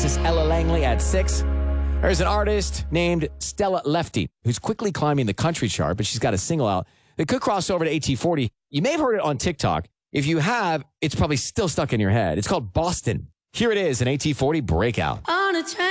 Alexis Ella Langley at 6. There's an artist named Stella Lefty who's quickly climbing the country chart, but she's got a single out that could cross over to AT40. You may have heard it on TikTok. If you have, it's probably still stuck in your head. It's called Boston. Here it is, an AT40 breakout. On a train.